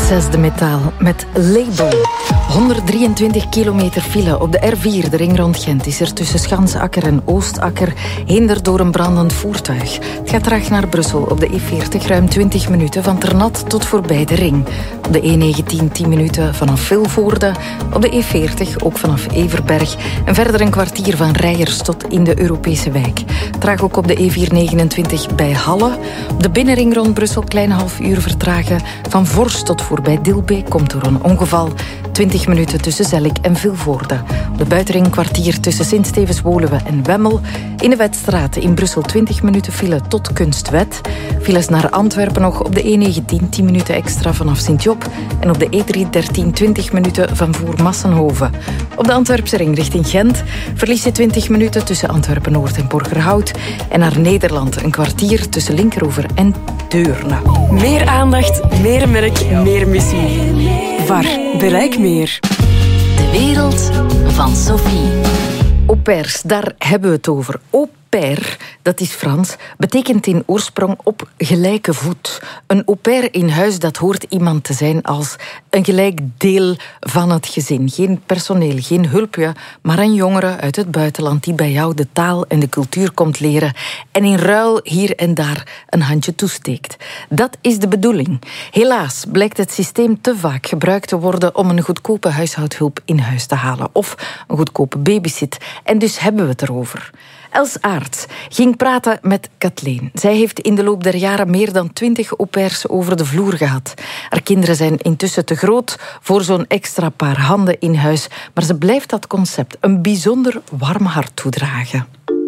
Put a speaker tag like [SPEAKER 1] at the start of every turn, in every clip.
[SPEAKER 1] Zesde metaal met Label. 123 kilometer file op de R4, de ring rond Gent, is er tussen Schansakker en Oostakker hinder door een brandend voertuig. Het gaat traag naar Brussel op de E40, ruim 20 minuten van Ternat tot voorbij de ring. Op de E19 10 minuten vanaf Vilvoorde, op de E40 ook vanaf Everberg en verder een kwartier van Rijers tot in de Europese wijk. Traag ook op de E429 bij Halle. Op de binnenring rond Brussel klein half uur vertragen. Van Vorst tot voorbij Dilbeek komt door een ongeval. 20 minuten tussen Zellik en Vilvoorde. Op de buitenring kwartier tussen Sint-Stevens-Woluwe en Wemmel. In de Wetstraat in Brussel 20 minuten file tot Kunstwet. Files naar Antwerpen nog op de E19 10 minuten extra vanaf Sint-Job. En op de E313 20 minuten van voor Massenhoven. Op de Antwerpse ring richting Gent verlies je 20 minuten tussen Antwerpen-Noord en Borgerhout. En naar Nederland een kwartier tussen Linkeroever en Deurne.
[SPEAKER 2] Meer aandacht, meer merk, meer missie. VAR, bereik meer.
[SPEAKER 3] De wereld van Sophie.
[SPEAKER 1] Au pairs, daar hebben we het over. Au pair, dat is Frans, betekent in oorsprong op gelijke voet. Een au pair in huis, dat hoort iemand te zijn als een gelijk deel van het gezin. Geen personeel, geen hulpje, maar een jongere uit het buitenland die bij jou de taal en de cultuur komt leren en in ruil hier en daar een handje toesteekt. Dat is de bedoeling. Helaas blijkt het systeem te vaak gebruikt te worden om een goedkope huishoudhulp in huis te halen of een goedkope babysit. En dus hebben we het erover. Els Aerts ging praten met Kathleen. Zij heeft in de loop der jaren meer dan 20 au pairs over de vloer gehad. Haar kinderen zijn intussen te groot voor zo'n extra paar handen in huis. Maar ze blijft dat concept een bijzonder warm hart toedragen.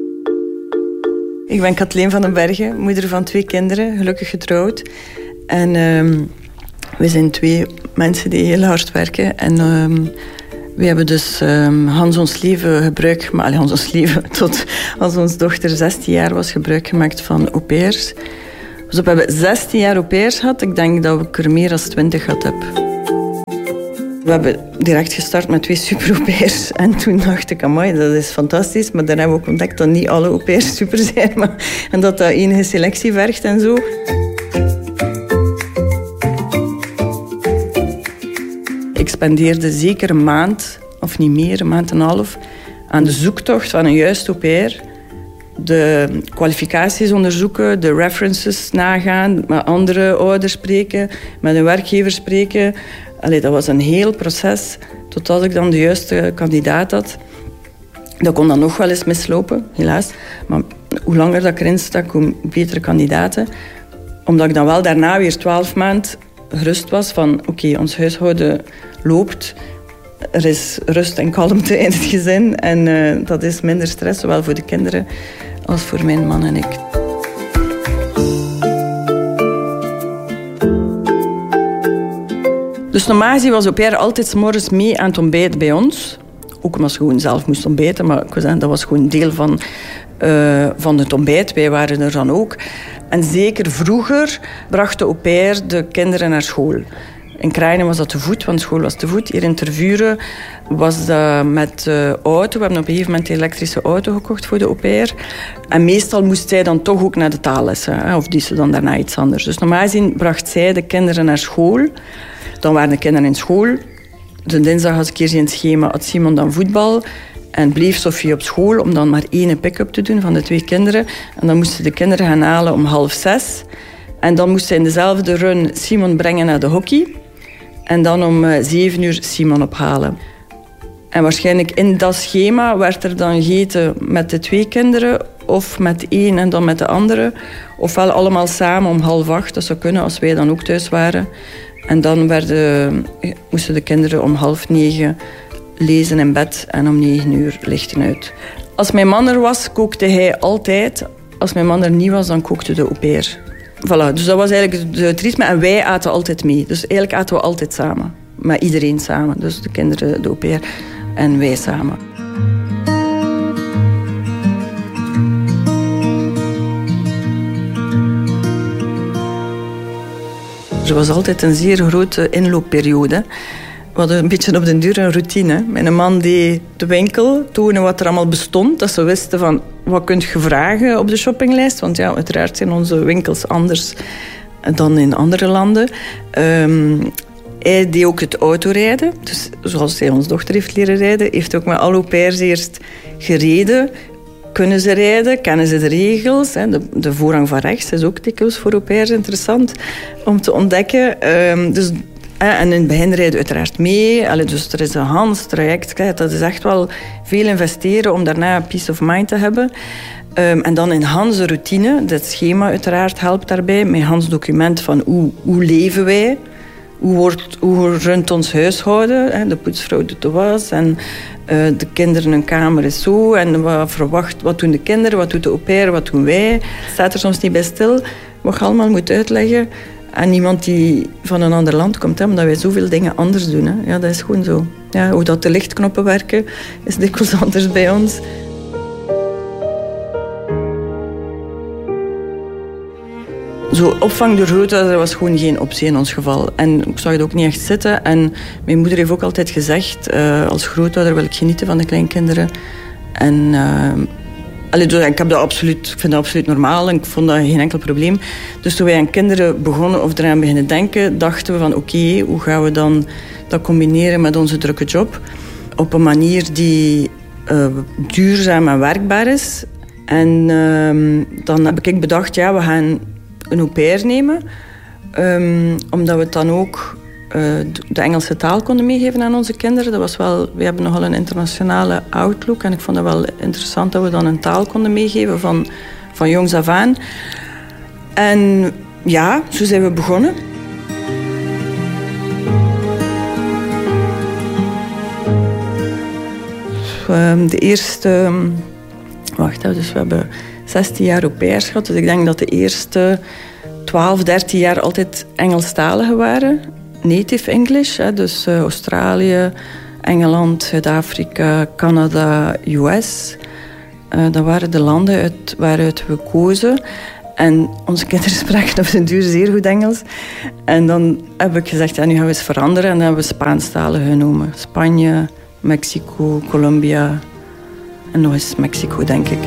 [SPEAKER 4] Ik ben Kathleen van den Bergen, moeder van 2 kinderen, gelukkig getrouwd. En we zijn 2 mensen die heel hard werken. En we hebben dus Hans ons leven gebruik gemaakt. Hans ons leven, tot als onze dochter 16 jaar was, gebruik gemaakt van au pairs. Dus we hebben 16 jaar au pairs gehad. Ik denk dat ik er meer dan 20 gehad heb. We hebben direct gestart met 2 super au pairs. En toen dacht ik, amai, dat is fantastisch. Maar dan hebben we ook ontdekt dat niet alle au pairs super zijn. En dat enige selectie vergt en zo. Ik spendeerde zeker een maand, of niet meer, een maand en een half, aan de zoektocht van een juiste au pair. De kwalificaties onderzoeken, de references nagaan, met andere ouders spreken, met een werkgever spreken. Allee, dat was een heel proces, totdat ik dan de juiste kandidaat had. Dat kon dan nog wel eens mislopen, helaas. Maar hoe langer dat ik erin stak, hoe betere kandidaten. Omdat ik dan wel daarna weer 12 maanden gerust was van oké, ons huishouden loopt. Er is rust en kalmte in het gezin. En dat is minder stress, zowel voor de kinderen als voor mijn man en ik. Dus normaal gezien was au pair altijd 's morgens mee aan het ontbijt bij ons. Ook omdat ze gewoon zelf moest ontbijten. Maar ik wil zeggen, dat was gewoon deel van het ontbijt. Wij waren er dan ook. En zeker vroeger bracht de au pair de kinderen naar school. In Krijnen was dat te voet, want school was te voet. Hier in Tervuren was dat met auto. We hebben op een gegeven moment een elektrische auto gekocht voor de au pair. En meestal moest zij dan toch ook naar de taallessen. Of die ze dan daarna iets anders. Dus normaal gezien bracht zij de kinderen naar school. Dan waren de kinderen in school. De dinsdag had ik eerst in het schema, had Simon dan voetbal. En bleef Sophie op school om dan maar 1 pick-up te doen van de 2 kinderen. En dan moesten de kinderen gaan halen om 5:30. En dan moest zij in dezelfde run Simon brengen naar de hockey. En dan om 7 Simon ophalen. En waarschijnlijk in dat schema werd er dan gegeten met de 2 kinderen. Of met 1 en dan met de andere. Ofwel allemaal samen om 7:30. Dat zou kunnen als wij dan ook thuis waren. En dan moesten de kinderen om 8:30 lezen in bed en om 9 lichten uit. Als mijn man er was, kookte hij altijd. Als mijn man er niet was, dan kookte de au pair. Voilà, dus dat was eigenlijk het ritme. En wij aten altijd mee. Dus eigenlijk aten we altijd samen. Met iedereen samen. Dus de kinderen, de au pair en wij samen. Er was altijd een zeer grote inloopperiode. We hadden een beetje op den duur een routine. Mijn man deed de winkel, tonen wat er allemaal bestond. Dat ze wisten van, wat kun je vragen op de shoppinglijst? Want ja, uiteraard zijn onze winkels anders dan in andere landen. Hij deed ook het autorijden. Dus zoals hij ons dochter heeft leren rijden, heeft ook met alle au pairs eerst gereden. Kunnen ze rijden? Kennen ze de regels? De voorrang van rechts is ook dikwijls voor au pairs interessant om te ontdekken. En in het begin rijden uiteraard mee. Dus er is een Hans traject. Dat is echt wel veel investeren om daarna peace of mind te hebben. En dan in Hans routine. Dat schema uiteraard helpt daarbij. Met Hans document van hoe leven wij. Hoe runt ons huishouden. De poetsvrouw doet de was. En de kinderen, hun kamer is zo. En wat doen de kinderen? Wat doet de au pair? Wat doen wij? Staat er soms niet bij stil. Wat je allemaal moet uitleggen. En iemand die van een ander land komt, omdat wij zoveel dingen anders doen. Hè. Ja, dat is gewoon zo. Ja, hoe dat de lichtknoppen werken, is dikwijls anders bij ons. Zo opvang door grootouder was gewoon geen optie in ons geval. En ik zag het ook niet echt zitten. En mijn moeder heeft ook altijd gezegd, als grootouder wil ik genieten van de kleinkinderen. En ik vind dat absoluut normaal en ik vond dat geen enkel probleem. Dus toen wij aan kinderen begonnen of eraan beginnen denken, dachten we van oké, hoe gaan we dan dat combineren met onze drukke job? Op een manier die duurzaam en werkbaar is. En dan heb ik bedacht, ja, we gaan een au pair nemen. Omdat we het dan ook de Engelse taal konden meegeven aan onze kinderen. We hebben nogal een internationale outlook. En ik vond het wel interessant dat we dan een taal konden meegeven van jongs af aan. En ja, zo zijn we begonnen. De eerste... dus we hebben 16 jaar au pairs gehad. Dus ik denk dat de eerste 12, 13 jaar altijd Engelstaligen waren. Native English, dus Australië, Engeland, Zuid-Afrika, Canada, US. Dat waren de landen waaruit we kozen. En onze kinderen spraken op den duur zeer goed Engels. En dan heb ik gezegd, ja, nu gaan we eens veranderen. En dan hebben we Spaanstaligen genomen. Spanje, Mexico, Colombia en nog eens Mexico, denk ik.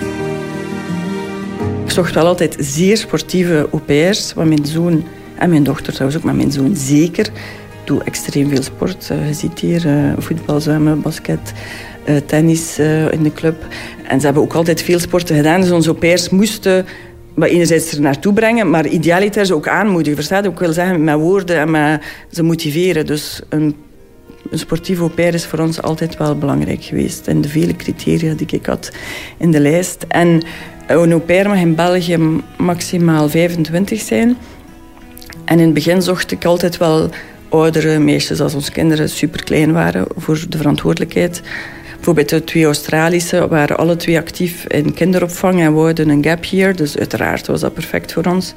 [SPEAKER 4] Ik zocht wel altijd zeer sportieve au pairs, want mijn zoon en mijn dochter trouwens ook, maar mijn zoon zeker, doe extreem veel sport. Je ziet hier voetbal, zwemmen, basket, tennis in de club. En ze hebben ook altijd veel sporten gedaan. Dus onze au pairs moesten enerzijds er naartoe brengen, maar idealiter ze ook aanmoedigen. Verstaat? Ik wil zeggen met woorden en met ze motiveren. Dus een sportief au pair is voor ons altijd wel belangrijk geweest. En de vele criteria die ik had in de lijst. En een au pair mag in België maximaal 25 zijn. En in het begin zocht ik altijd wel oudere meisjes als onze kinderen superklein waren voor de verantwoordelijkheid. Bijvoorbeeld de 2 Australische waren alle 2 actief in kinderopvang en wouden een gap year. Dus uiteraard was dat perfect voor ons.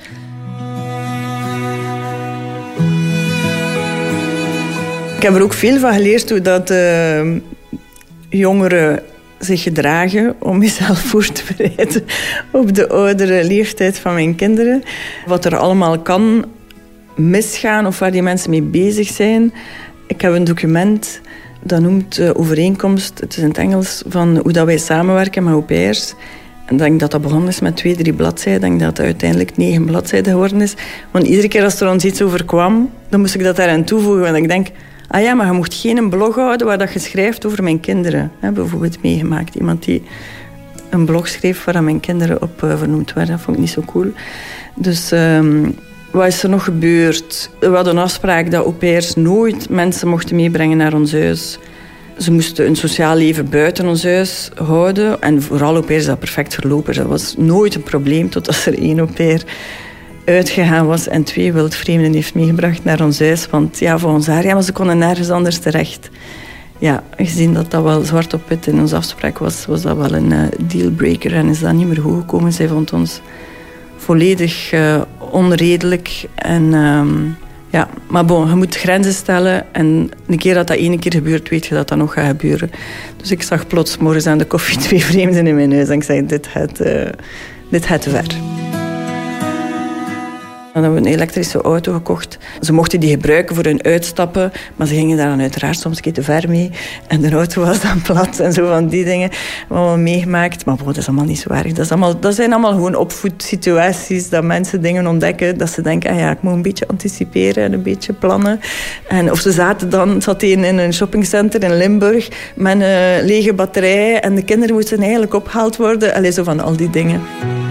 [SPEAKER 4] Ik heb er ook veel van geleerd hoe dat jongeren zich gedragen om mezelf voor te bereiden op de oudere leeftijd van mijn kinderen. Wat er allemaal kan misgaan of waar die mensen mee bezig zijn. Ik heb een document dat noemt overeenkomst, het is in het Engels, van hoe dat wij samenwerken met au pairs. En ik denk dat dat begonnen is met 2-3 bladzijden. Ik denk dat het uiteindelijk 9 bladzijden geworden is. Want iedere keer als er ons iets overkwam, dan moest ik dat daaraan toevoegen. Want ik denk, ah ja, maar je mocht geen blog houden waar dat je schrijft over mijn kinderen. Bijvoorbeeld meegemaakt. Iemand die een blog schreef waar mijn kinderen op vernoemd werden. Dat vond ik niet zo cool. Dus wat is er nog gebeurd? We hadden een afspraak dat au pairs nooit mensen mochten meebrengen naar ons huis. Ze moesten een sociaal leven buiten ons huis houden. En vooral au pairs is dat perfect verlopen. Dat was nooit een probleem totdat er 1 au pair uitgegaan was en 2 wildvreemden heeft meegebracht naar ons huis. Want ja, volgens haar, ja, maar ze konden nergens anders terecht. Ja, gezien dat dat wel zwart op wit in onze afspraak was, was dat wel een dealbreaker en is dat niet meer goed gekomen. Zij vond ons volledig onredelijk. En ja, maar bon, je moet grenzen stellen en een keer dat ene keer gebeurt, weet je dat dat nog gaat gebeuren. Dus ik zag plots morgens aan de koffie 2 vreemden in mijn huis en ik zei, dit gaat te ver. Dan hebben we een elektrische auto gekocht. Ze mochten die gebruiken voor hun uitstappen, maar ze gingen daar dan uiteraard soms een keer te ver mee. En de auto was dan plat en zo van die dingen. We hebben we meegemaakt. Maar dat is allemaal niet zo erg. Dat zijn allemaal gewoon opvoedsituaties, dat mensen dingen ontdekken, dat ze denken, ik moet een beetje anticiperen en een beetje plannen. En of ze zat een in een shoppingcenter in Limburg met een lege batterij en de kinderen moesten eigenlijk opgehaald worden. Allee, zo van al die dingen.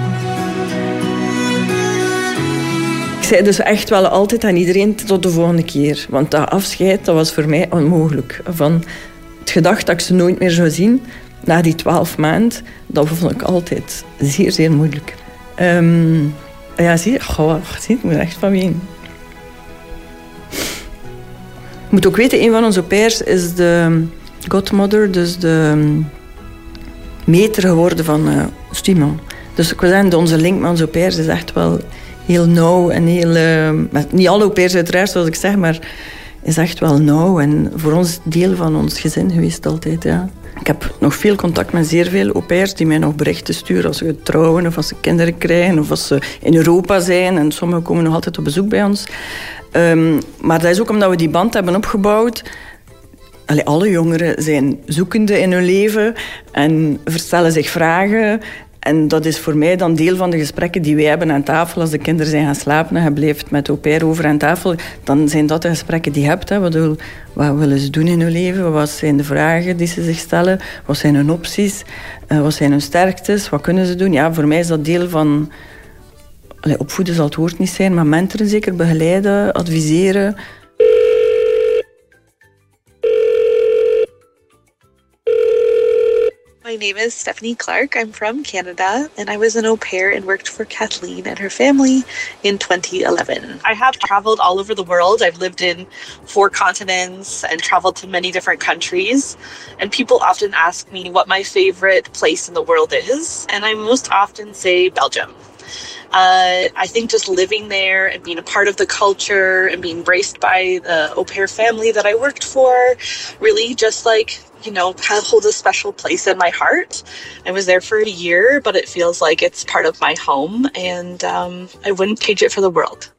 [SPEAKER 4] Ik zei dus echt wel altijd aan iedereen tot de volgende keer. Want dat afscheid, dat was voor mij onmogelijk. Van het gedacht dat ik ze nooit meer zou zien, na die 12 maanden, dat vond ik altijd zeer, zeer moeilijk. Zie je, ik moet er echt van ween. Je moet ook weten, een van onze au pairs is de godmother, dus de meter geworden van Stimon. Dus ik wil zeggen, onze link met onze au pairs is echt wel heel nauw en heel... niet alle au pairs uiteraard, zoals ik zeg, maar is echt wel nauw. En voor ons deel van ons gezin geweest altijd, ja. Ik heb nog veel contact met zeer veel au pairs die mij nog berichten sturen als ze trouwen of als ze kinderen krijgen of als ze in Europa zijn. En sommigen komen nog altijd op bezoek bij ons. Maar dat is ook omdat we die band hebben opgebouwd. Alle jongeren zijn zoekende in hun leven en stellen zich vragen. En dat is voor mij dan deel van de gesprekken die wij hebben aan tafel. Als de kinderen zijn gaan slapen en je blijft met au pair over aan tafel, dan zijn dat de gesprekken die je hebt. Hè. Wat willen ze doen in hun leven? Wat zijn de vragen die ze zich stellen? Wat zijn hun opties? Wat zijn hun sterktes? Wat kunnen ze doen? Ja, voor mij is dat deel van... opvoeden zal het woord niet zijn, maar mentoren zeker, begeleiden, adviseren.
[SPEAKER 5] My name is Stephanie Clark. I'm from Canada, and I was an au pair and worked for Kathleen and her family in 2011. I have traveled all over the world. I've lived in 4 continents and traveled to many different countries. And people often ask me what my favorite place in the world is, and I most often say Belgium. I think just living there and being a part of the culture and being embraced by the au pair family that I worked for really just hold a special place in my heart. I was there for a year, but it feels like it's part of my home, and I wouldn't change it for the world.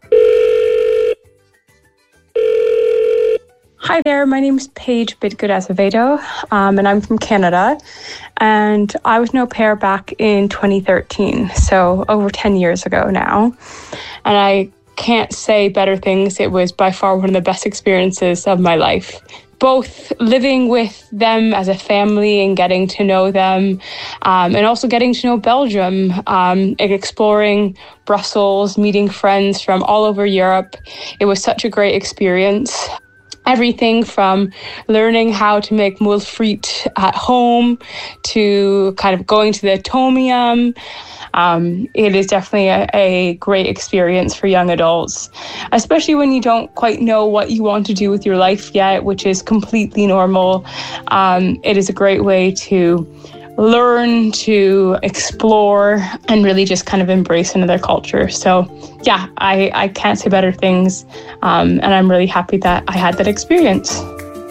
[SPEAKER 6] Hi there, my name is Paige Bidgood Azevedo, and I'm from Canada. And I was an au pair back in 2013, so over 10 years ago now. And I can't say better things. It was by far one of the best experiences of my life. Both living with them as a family and getting to know them, and also getting to know Belgium, exploring Brussels, meeting friends from all over Europe. It was such a great experience. Everything from learning how to make moule frites at home to kind of going to the Atomium. It is definitely a great experience for young adults, especially when you don't quite know what you want to do with your life yet, which is completely normal. It is a great way to learn, to explore, and really just kind of embrace another culture. So yeah, I can't say better things. And I'm really happy that I had that experience.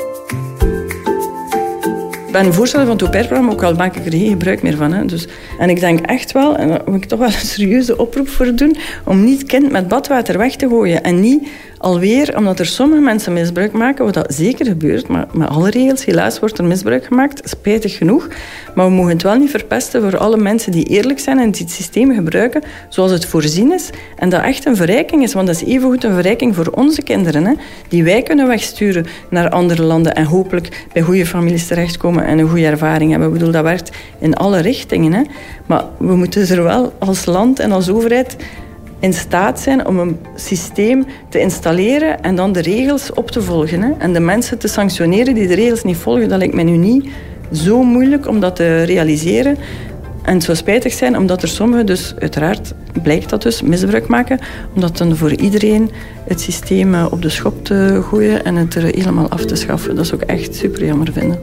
[SPEAKER 4] Ik ben een voorstander van het au pair-programma, ook al maak ik er geen gebruik meer van. Hè. Dus, en ik denk echt wel, en daar moet ik toch wel een serieuze oproep voor doen, om niet het kind met badwater weg te gooien. En niet alweer, omdat er sommige mensen misbruik maken, wat dat zeker gebeurt, maar met alle regels, helaas wordt er misbruik gemaakt, spijtig genoeg. Maar we mogen het wel niet verpesten voor alle mensen die eerlijk zijn en die het systeem gebruiken zoals het voorzien is. En dat echt een verrijking is, want dat is evengoed een verrijking voor onze kinderen, hè, die wij kunnen wegsturen naar andere landen en hopelijk bij goede families terechtkomen en een goede ervaring hebben. Ik bedoel, dat werkt in alle richtingen. Hè. Maar we moeten er wel als land en als overheid in staat zijn om een systeem te installeren en dan de regels op te volgen. Hè. En de mensen te sanctioneren die de regels niet volgen, dat lijkt mij nu niet zo moeilijk om dat te realiseren. En het zou spijtig zijn, omdat er sommigen dus, uiteraard blijkt dat dus, misbruik maken, omdat dan voor iedereen het systeem op de schop te gooien en het er helemaal af te schaffen. Dat is ook echt super jammer vinden.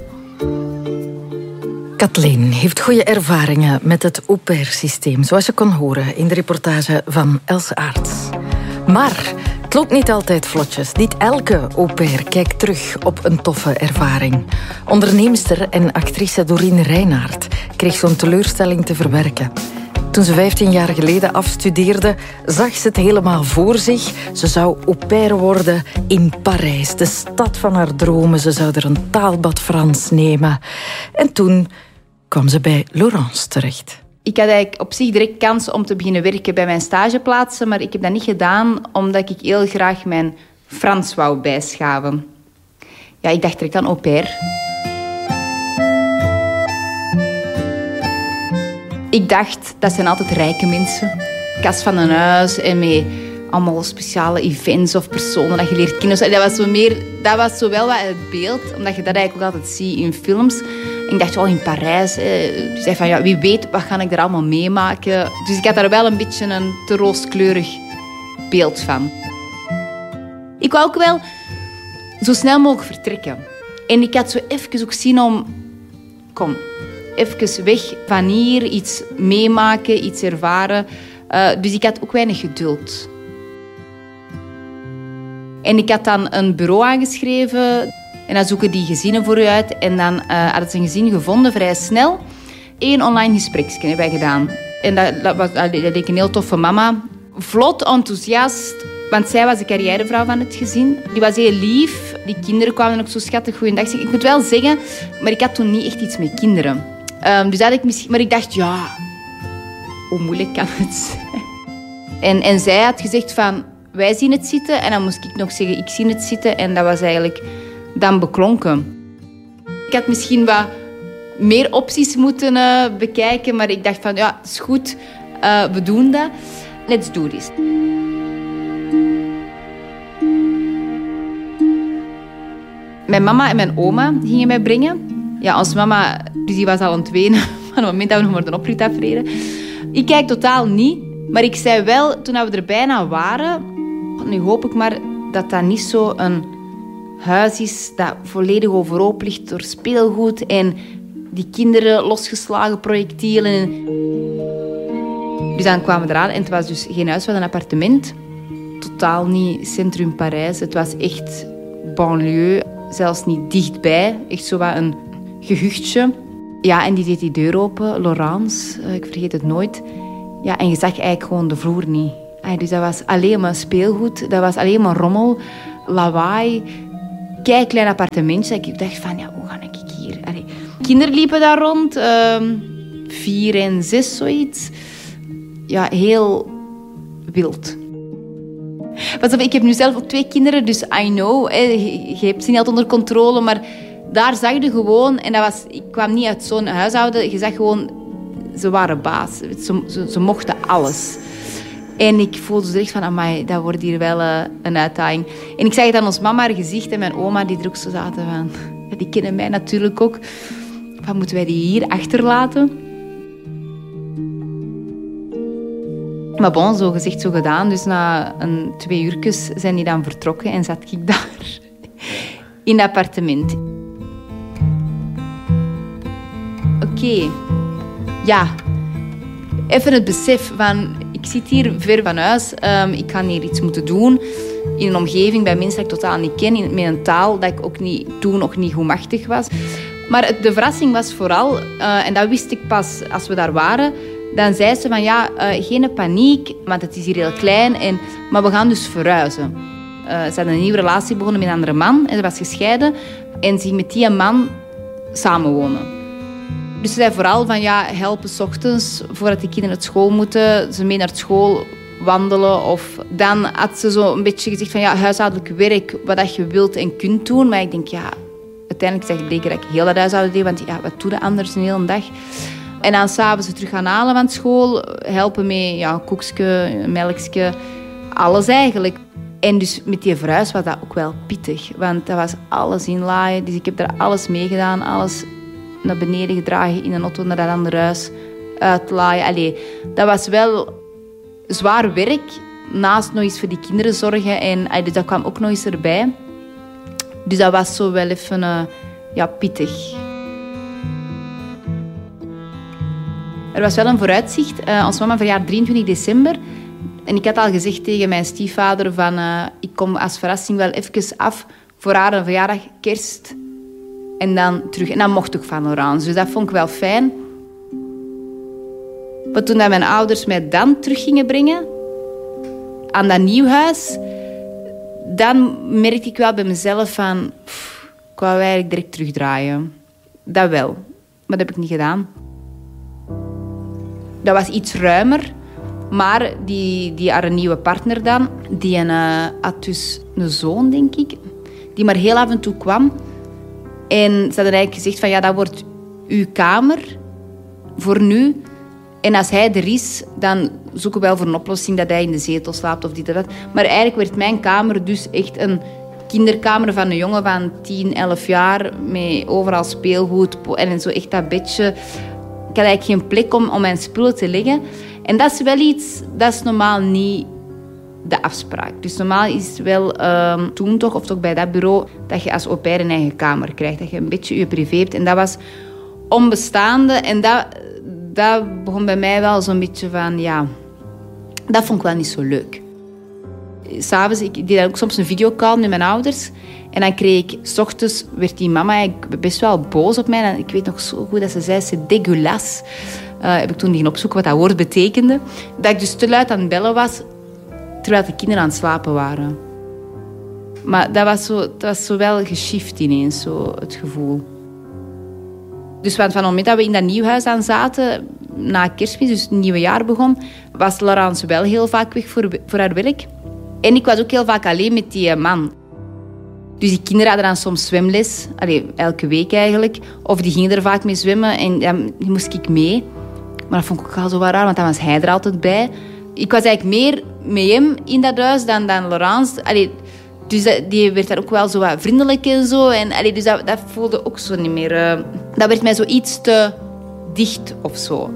[SPEAKER 1] Kathleen heeft goede ervaringen met het au pair-systeem, zoals je kon horen in de reportage van Else Aarts. Maar het loopt niet altijd vlotjes. Niet elke au pair kijkt terug op een toffe ervaring. Onderneemster en actrice Doreen Reinaert kreeg zo'n teleurstelling te verwerken. Toen ze 15 jaar geleden afstudeerde, zag ze het helemaal voor zich. Ze zou au pair worden in Parijs, de stad van haar dromen. Ze zou er een taalbad Frans nemen. En toen kwam ze bij Laurence terecht.
[SPEAKER 7] Ik had eigenlijk op zich direct kans om te beginnen werken bij mijn stageplaatsen, maar ik heb dat niet gedaan omdat ik heel graag mijn Frans wou bijschaven. Ja, ik dacht direct aan au pair. Ik dacht, dat zijn altijd rijke mensen. Kast van een huis en met allemaal speciale events of personen dat je leert kennen. Dat was zo wel wat het beeld, omdat je dat eigenlijk ook altijd ziet in films. En ik dacht wel in Parijs. Dus zei van, ja, wie weet, wat ga ik er allemaal meemaken? Dus ik had daar wel een beetje een te rooskleurig beeld van. Ik wou ook wel zo snel mogelijk vertrekken. En ik had zo even ook zin om... Kom, even weg van hier, iets meemaken, iets ervaren. Dus ik had ook weinig geduld. En ik had dan een bureau aangeschreven. En dan zoeken die gezinnen voor u uit. En dan hadden ze een gezin gevonden, vrij snel. 1 online gespreksje hebben wij gedaan. En dat leek een heel toffe mama. Vlot, enthousiast. Want zij was de carrièrevrouw van het gezin. Die was heel lief. Die kinderen kwamen ook zo schattig goeiedag zeggen. Ik moet wel zeggen, maar ik had toen niet echt iets met kinderen. Dus dat ik misschien... Maar ik dacht, ja, hoe moeilijk kan het zijn? En zij had gezegd van, wij zien het zitten. En dan moest ik nog zeggen, ik zie het zitten. En dat was eigenlijk dan beklonken. Ik had misschien wat meer opties moeten bekijken. Maar ik dacht van, ja, het is goed. We doen dat. Let's do this. Mijn mama en mijn oma gingen mij brengen. Ja, onze mama, dus die was al aan het wenen van het moment dat we nog maar de oprit afreden. Ik kijk totaal niet, maar ik zei wel, toen we er bijna waren, nu hoop ik maar dat dat niet zo een huis is dat volledig overhoop ligt door speelgoed en die kinderen losgeslagen projectielen. Dus dan kwamen we eraan en het was dus geen huis, het was een appartement. Totaal niet centrum Parijs, het was echt banlieue. Zelfs niet dichtbij. Echt zo wat een gehuchtje. Ja, en die deed die deur open. Laurence, ik vergeet het nooit. Ja, en je zag eigenlijk gewoon de vloer niet. Dus dat was alleen maar speelgoed. Dat was alleen maar rommel. Lawaai. Kei klein appartementje. Ik dacht van, ja, hoe ga ik hier? Kinderen liepen daar rond. 4 en 6, zoiets. Ja, heel wild. Ik heb nu zelf ook 2 kinderen, dus I know. Je hebt ze niet altijd onder controle, maar daar zag je gewoon... En ik kwam niet uit zo'n huishouden. Je zag gewoon, ze waren baas. Ze mochten alles. En ik voelde zo echt van, amai, dat wordt hier wel een uitdaging. En ik zag het aan ons mama, haar gezicht en mijn oma, die er ook zo zaten van... Die kennen mij natuurlijk ook. Wat moeten wij die hier achterlaten? Maar bon, zo gezegd, zo gedaan. Dus na 2 uurtjes zijn die dan vertrokken en zat ik daar in het appartement. Oké. Ja. Even het besef van, ik zit hier ver van huis. Ik ga hier iets moeten doen. In een omgeving bij mensen dat ik totaal niet ken. Met een taal dat ik ook toen nog niet goed machtig was. Maar de verrassing was vooral, en dat wist ik pas als we daar waren... Dan zei ze van, ja, geen paniek, want het is hier heel klein. Maar we gaan dus verhuizen. Ze had een nieuwe relatie begonnen met een andere man. En ze was gescheiden. En ze ging met die man samenwonen. Dus ze zei vooral van, ja, helpen 's ochtends voordat de kinderen naar school moeten. Ze mee naar school wandelen. Of dan had ze zo een beetje gezegd van, ja, huishoudelijk werk, wat dat je wilt en kunt doen. Maar ik denk, ja, uiteindelijk zeg ik zeker dat ik heel dat huishouden deed. Want ja, wat doe je anders een hele dag? En dan s'avonds terug gaan halen van school. Helpen met een koekje, een melkje. Alles eigenlijk. En dus met die verhuis was dat ook wel pittig. Want dat was alles inlaaien. Dus ik heb daar alles mee gedaan. Alles naar beneden gedragen in een auto naar dat andere huis. Uitlaaien. Dat was wel zwaar werk. Naast nog eens voor die kinderen zorgen. En dus dat kwam ook nog eens erbij. Dus dat was zo wel even pittig. Er was wel een vooruitzicht. Onze mama verjaarde 23 december. En ik had al gezegd tegen mijn stiefvader van... ik kom als verrassing wel even af voor haar een verjaardag, kerst. En dan terug. En dan mocht ik van Laurence. Dus dat vond ik wel fijn. Maar toen dat mijn ouders mij dan terug gingen brengen aan dat nieuw huis, dan merkte ik wel bij mezelf van, ik wou eigenlijk direct terugdraaien. Dat wel, maar dat heb ik niet gedaan. Dat was iets ruimer, maar die haar nieuwe partner dan, die had dus een zoon, denk ik, die maar heel af en toe kwam. En ze hadden eigenlijk gezegd van, ja, dat wordt uw kamer voor nu. En als hij er is, dan zoeken we wel voor een oplossing dat hij in de zetel slaapt of dit of dat. Maar eigenlijk werd mijn kamer dus echt een kinderkamer van een jongen van 10, 11 jaar. Met overal speelgoed en zo echt dat bedje. Ik had eigenlijk geen plek om mijn spullen te leggen. En dat is wel iets, dat is normaal niet de afspraak. Dus normaal is het wel toen toch, of toch bij dat bureau, dat je als au pair een eigen kamer krijgt. Dat je een beetje je privé hebt. En dat was onbestaande. En dat begon bij mij wel zo'n beetje van, ja, dat vond ik wel niet zo leuk. 'S'avonds, ik deed ook soms een videocall met mijn ouders. En dan kreeg ik, 's ochtends werd die mama eigenlijk best wel boos op mij. En ik weet nog zo goed dat ze zei, c'est dégueulasse. Heb ik toen gaan opzoeken wat dat woord betekende. Dat ik dus te luid aan het bellen was, terwijl de kinderen aan het slapen waren. Maar dat was zo wel geshift ineens, zo het gevoel. Dus van het moment dat we in dat nieuw huis aan zaten, na Kerstmis, dus het nieuwe jaar begon, was Laurence wel heel vaak weg voor haar werk. En ik was ook heel vaak alleen met die man. Dus die kinderen hadden dan soms zwemles, elke week eigenlijk. Of die gingen er vaak mee zwemmen en dan moest ik mee. Maar dat vond ik ook al zo raar, want dan was hij er altijd bij. Ik was eigenlijk meer met hem in dat huis dan Laurence. Dus die werd daar ook wel zo wat vriendelijk en zo. En, dus dat voelde ook zo niet meer. Dat werd mij zo iets te dicht of zo.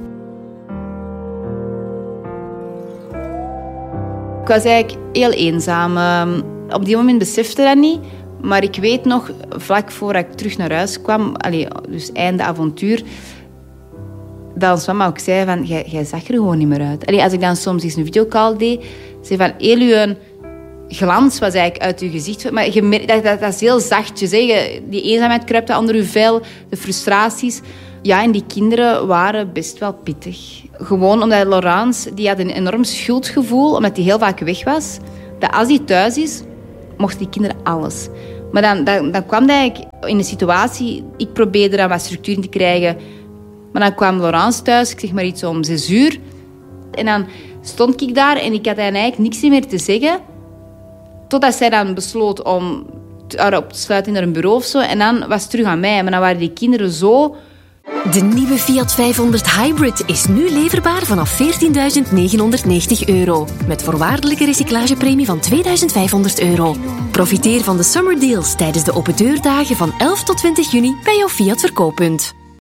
[SPEAKER 7] Ik was eigenlijk heel eenzaam. Op die moment besefte dat niet. Maar ik weet nog, vlak voordat ik terug naar huis kwam, dus einde avontuur, dat ons mama ook zei van, jij zag er gewoon niet meer uit. Als ik dan soms eens een videocall deed, zei van, heel uw glans was eigenlijk uit uw gezicht. Maar je merkt, dat is heel zachtjes. Hè. Die eenzaamheid kruipt onder uw vel, de frustraties. Ja, en die kinderen waren best wel pittig. Gewoon omdat Laurence, die had een enorm schuldgevoel, omdat hij heel vaak weg was. Dat als hij thuis is, mochten die kinderen alles. Maar dan kwam hij eigenlijk in een situatie, ik probeerde daar wat structuur in te krijgen. Maar dan kwam Laurence thuis, ik zeg maar iets om 6:00. En dan stond ik daar en ik had eigenlijk niks meer te zeggen. Totdat zij dan besloot om haar op te sluiten in haar bureau of zo. En dan was het terug aan mij. Maar dan waren die kinderen zo...
[SPEAKER 8] De nieuwe Fiat 500 Hybrid is nu leverbaar vanaf €14.990. Met voorwaardelijke recyclagepremie van €2.500. Profiteer van de summer deals tijdens de open deurdagen van 11 tot 20 juni bij jouw Fiat verkooppunt.